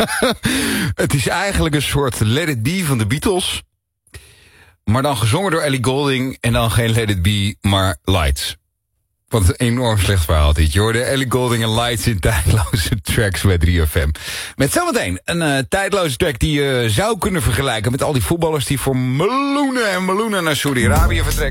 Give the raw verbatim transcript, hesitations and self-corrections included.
Het is eigenlijk een soort Let It Be van de Beatles. Maar dan gezongen door Ellie Goulding. En dan geen Let It Be, maar Lights. Wat een enorm slecht verhaal dit. Je hoorde Ellie Goulding en Lights in tijdloze tracks bij drie F M. Met zometeen een uh, tijdloze track die je zou kunnen vergelijken met al die voetballers die voor meloenen en meloenen naar Saudi-Arabië vertrekken.